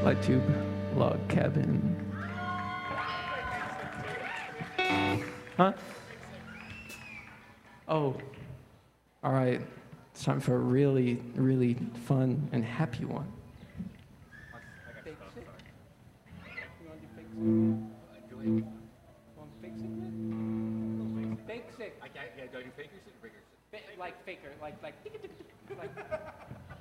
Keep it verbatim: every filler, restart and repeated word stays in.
Light tube, log cabin. Huh? Oh, all right. It's time for a really, really fun and happy one. Fix it? You want to fix it? Do it. Want to fix it? Fix it. I can't, yeah, do I do fakers or figures? Like faker, like, like, like.